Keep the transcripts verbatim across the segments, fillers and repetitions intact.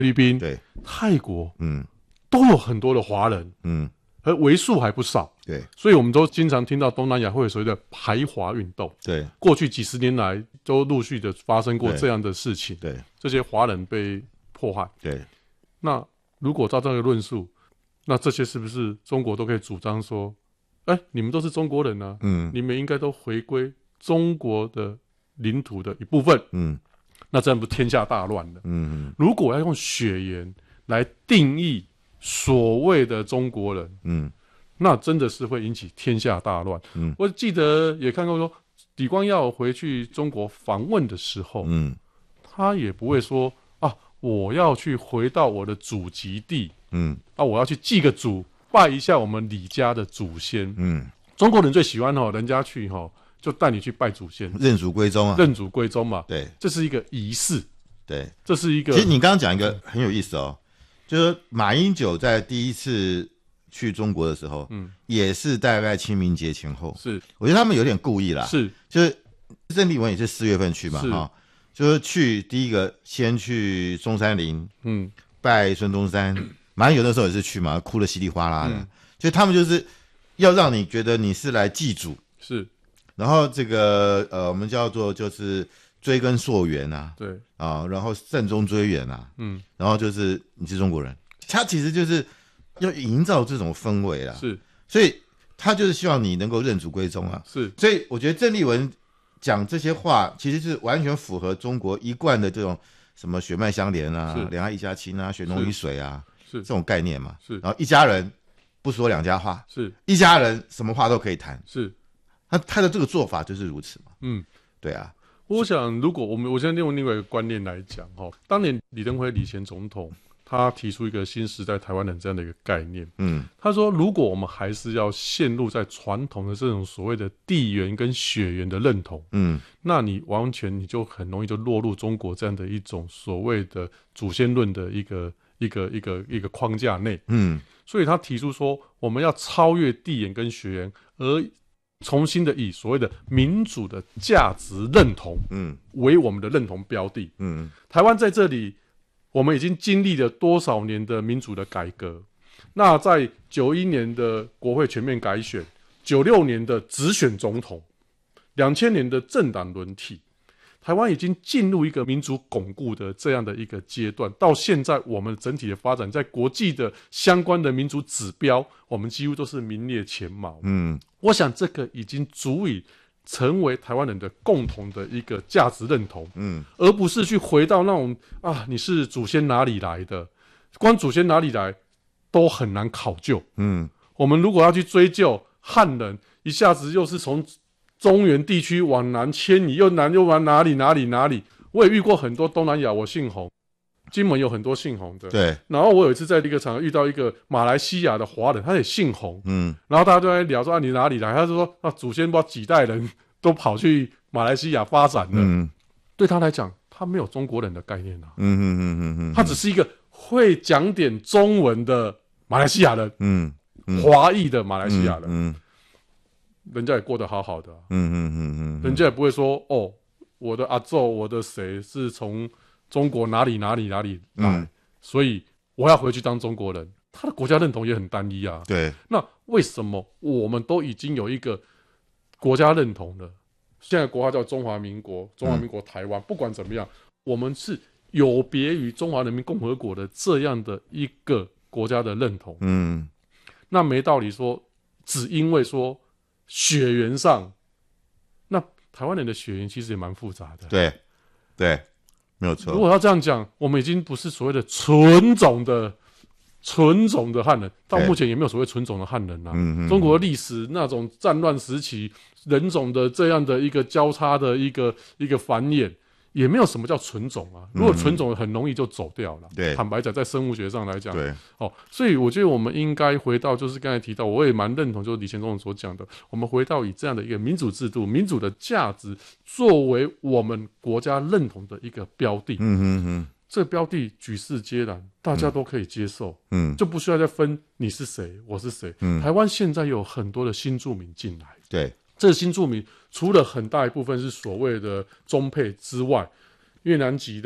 律宾、 对泰国， 嗯， 都有很多的华人， 嗯， 而为数还不少。 对， 所以我们都经常听到东南亚会有所谓的排华运动。 对， 过去几十年来都陆续的发生过对这样的事情。 对， 这些华人被迫害。 对， 那如果照这个论述，那这些是不是中国都可以主张说，哎，你们都是中国人啊， 嗯你们应该都回归中国的领土的一部分？ 嗯那这样不天下大乱了？ 嗯如果要用血缘来定义所谓的中国人， 嗯那真的是会引起天下大乱。 嗯， 我记得也看过说，李光耀回去中国访问的时候， 嗯他也不会说啊，我要去回到我的祖籍地， 嗯啊，我要去祭个祖，拜一下我们李家的祖先。 嗯， 中国人最喜欢哦，人家去哦，就带你去拜祖先， 认祖归宗啊， 认祖归宗嘛。 对这是一个仪式， 对。 这是一个。 其实你刚刚讲一个很有意思哦，就是马英九在第一次去中国的时候，嗯，也是大概清明节前后， 是， 我觉得他们有点故意啦， 是， 就是郑丽文也是四月份去嘛， 是哈，就是去第一个先去中山陵， 嗯， 拜孙中山，马英九那时候也是去嘛，哭得稀里哗啦的， 嗯所以他们就是要让你觉得你是来祭祖， 是， 然后这个呃，我们叫做就是追根溯源啊， 对， 啊，然后慎终追远啊， 嗯， 然后就是你是中国人，他其实就是要营造这种氛围啦， 是， 所以他就是希望你能够认祖归宗啊， 是， 所以我觉得郑丽文讲这些话，其实是完全符合中国一贯的这种什么血脉相连啊、两岸一家亲啊、血浓于水啊， 是这种概念嘛， 是， 然后一家人不说两家话， 是一家人什么话都可以谈， 是， 那他的这个做法就是如此嘛， 嗯， 对啊， 我想如果我们我现在用另外一个观念来讲哈，当年李登辉李前总统他提出一个新时代台湾人这样的一个概念， 嗯， 他说如果我们还是要陷入在传统的这种所谓的地缘跟血缘的认同， 嗯， 那你完全你就很容易就落入中国这样的一种所谓的祖先论的一个一个一个一个框架内， 嗯， 所以他提出说我们要超越地缘跟血缘，而重新的以所谓的民主的价值认同，嗯，为我们的认同标的，嗯，台湾在这里。我们已经经历了多少年的民主的改革？那在九一年的国会全面改选，九六年的直选总统，两千年的政党轮替，台湾已经进入一个民主巩固的这样的一个阶段。到现在，我们整体的发展，在国际的相关的民主指标，我们几乎都是名列前茅。嗯，我想这个已经足以成为台湾人的共同的一个价值认同，嗯，而不是去回到那种啊，你是祖先哪里来的，光祖先哪里来都很难考究，嗯，我们如果要去追究汉人，一下子又是从中原地区往南迁移，又南又往哪里哪里哪里，我也遇过很多东南亚，我姓洪，金门有很多姓洪的， 对， 然后我有一次在一个场合遇到一个马来西亚的华人，他也姓洪，嗯，然后大家都在聊说啊你哪里来，他就说啊祖先不知道几代人都跑去马来西亚发展了，嗯，对他来讲，他没有中国人的概念啊，嗯嗯嗯嗯嗯，他只是一个会讲点中文的马来西亚人，嗯，华裔的马来西亚人，嗯，人家也过得好好的、啊，嗯嗯嗯嗯，人家也不会说哦，我的阿祖，我的谁是从中国哪里哪里哪里来、嗯，所以我要回去当中国人。他的国家认同也很单一啊。 对。 那为什么我们都已经有一个国家认同了？现在国号叫中华民国，中华民国台湾、嗯，不管怎么样，我们是有别于中华人民共和国的这样的一个国家的认同。嗯。那没道理说，只因为说血缘上，那台湾人的血缘其实也蛮复杂的。 对。对。没有错。 如果要这样讲，我们已经不是所谓的纯种的、纯种的汉人，到目前也没有所谓纯种的汉人啊。嗯、中国的历史那种战乱时期，人种的这样的一个交叉的一个一个繁衍，也没有什么叫纯种啊。如果纯种很容易就走掉了。对、嗯，坦白讲，在生物学上来讲，对，哦，所以我觉得我们应该回到，就是刚才提到，我也蛮认同，就是李前总统所讲的，我们回到以这样的一个民主制度、民主的价值作为我们国家认同的一个标的。嗯哼哼，这个标的举世皆然，大家都可以接受。嗯，就不需要再分你是谁，我是谁。嗯，台湾现在有很多的新住民进来。 对， 这个新住民除了很大一部分是所谓的中配之外，越南籍的、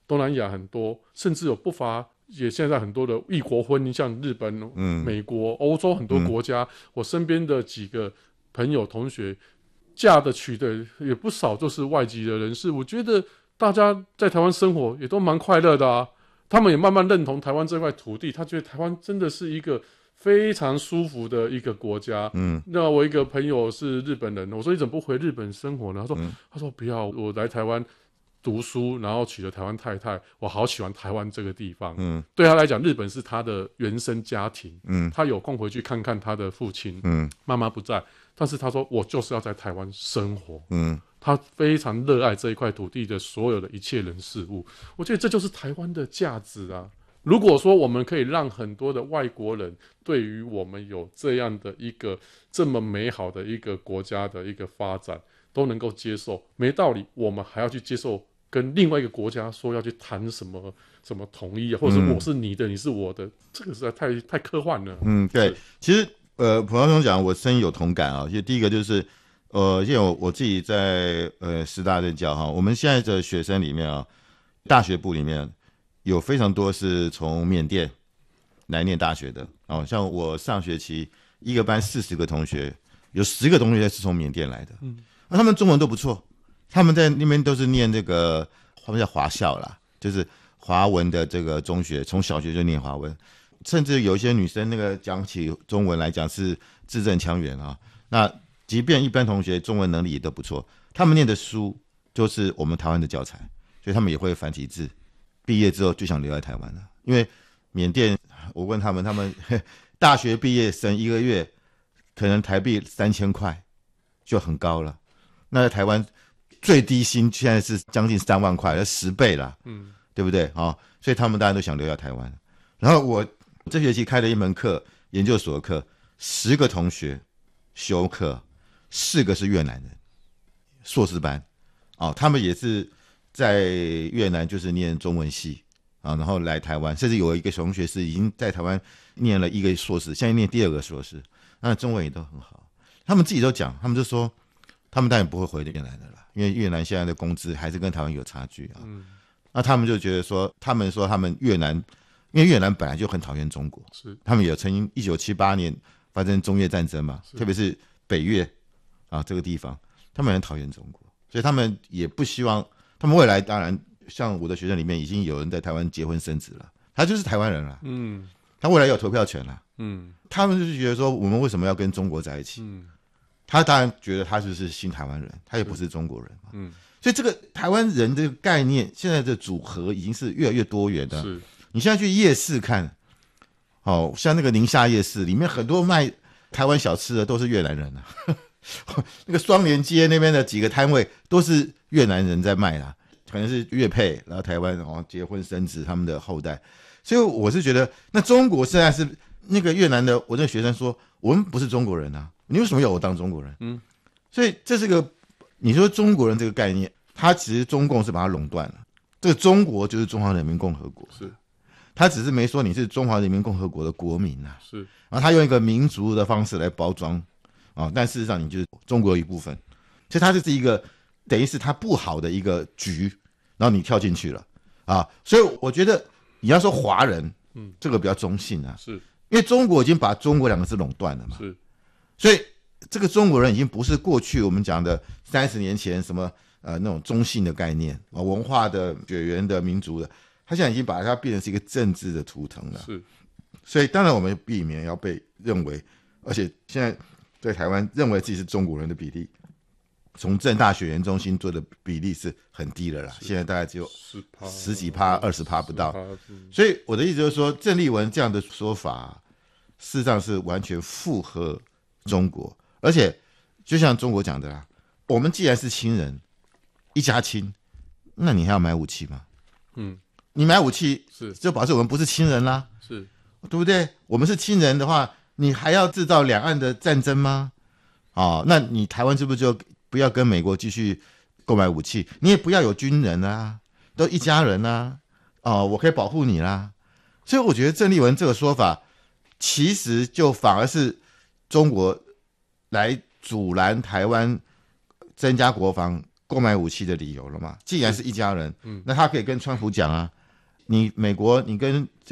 东南亚很多，甚至有不乏也现在很多的异国婚姻，像日本、嗯、美国、欧洲很多国家、嗯，我身边的几个朋友同学嫁的娶的也不少，就是外籍的人士。我觉得大家在台湾生活也都蛮快乐的啊，他们也慢慢认同台湾这块土地，他觉得台湾真的是一个非常舒服的一个国家。嗯，那我一个朋友是日本人，我说你怎么不回日本生活呢？他说、嗯、他说不要，我来台湾读书，然后娶了台湾太太，我好喜欢台湾这个地方。嗯，对他来讲，日本是他的原生家庭。嗯，他有空回去看看他的父亲。嗯，妈妈不在，但是他说我就是要在台湾生活。嗯，他非常热爱这一块土地的所有的一切人事物。我觉得这就是台湾的价值啊。如果说我们可以让很多的外国人对于我们有这样的一个这么美好的一个国家的一个发展都能够接受，没道理我们还要去接受跟另外一个国家说要去谈什么什么统一啊，或者是我是你的、嗯、你是我的，这个实在太太科幻了。 嗯，对，其实呃，蒲教授讲我深有同感啊。其实第一个就是呃，因为我我自己在呃师大任教哈，我们现在的学生里面啊，大学部里面有非常多是从缅甸来念大学的哦，像我上学期一个班四十个同学，有十个同学是从缅甸来的，嗯，那他们中文都不错。他们在那边都是念这个，他们叫华校啦，就是华文的这个中学，从小学就念华文，甚至有一些女生那个讲起中文来讲是字正腔圆啊。那即便一般同学中文能力也都不错，他们念的书就是我们台湾的教材，所以他们也会繁体字。毕业之后就想留在台湾了，因为缅甸，我问他们，他们大学毕业生一个月可能台币三千块就很高了，那在台湾最低薪现在是将近三万块，要十倍了，嗯，对不对啊、哦？所以他们大家都想留在台湾。然后我这学期开了一门课，研究所的课，十个同学修课，四个是越南人，硕士班，哦，他们也是在越南就是念中文系啊，然后来台湾，甚至有一个同学是已经在台湾念了一个硕士，现在念第二个硕士，那中文也都很好。他们自己都讲，他们就说，他们当然不会回越南的啦。因为越南现在的工资还是跟台湾有差距啊、嗯，那他们就觉得说，他们说他们越南，因为越南本来就很讨厌中国，是他们也曾经一九七八年发生中越战争嘛，特别是北越啊这个地方，他们很讨厌中国，所以他们也不希望，他们未来当然像我的学生里面已经有人在台湾结婚生子了，他就是台湾人了，嗯，他未来有投票权了，嗯，他们就是觉得说，我们为什么要跟中国在一起？嗯。他当然觉得他就是新台湾人，他也不是中国人嘛。嗯，所以这个台湾人这个概念，现在的组合已经是越来越多元的。是，你现在去夜市看，哦，像那个宁夏夜市里面很多卖台湾小吃的都是越南人啊。那个双连街那边的几个摊位都是越南人在卖啦，可能是越配，然后台湾哦结婚生子他们的后代。所以我是觉得，那中国现在是那个越南的，我那个学生说，我们不是中国人啊。你为什么要我当中国人？嗯，所以这是个你说中国人这个概念，它其实中共是把它垄断了。这个中国就是中华人民共和国，是，他只是没说你是中华人民共和国的国民啊，是，然后他用一个民族的方式来包装啊，但事实上你就是中国的一部分，所以它就是一个等于是它不好的一个局，然后你跳进去了啊，所以我觉得你要说华人，嗯，这个比较中性啊，是因为中国已经把中国两个字垄断了嘛，是。所以这个中国人已经不是过去我们讲的三十年前什么呃那种中性的概念啊，文化的血缘的民族的，他现在已经把它变成是一个政治的图腾了。是，所以当然我们避免要被认为，而且现在在台湾认为自己是中国人的比例，从政大血缘中心做的比例是很低的啦，现在大概只有十几趴、二十趴不到。所以我的意思就是说，郑丽文这样的说法，事实上是完全符合中国，而且就像中国讲的啦，我们既然是亲人，一家亲，那你还要买武器吗？嗯，你买武器是就表示我们不是亲人啦，是，对不对？我们是亲人的话，你还要制造两岸的战争吗？哦，那你台湾是不是就不要跟美国继续购买武器？你也不要有军人啊，都一家人啊，哦，我可以保护你啦。所以我觉得郑丽文这个说法，其实就反而是中国来阻拦台湾增加国防购买武器的理由了嘛。既然是一家人，嗯，那他可以跟川普讲啊，你美国你跟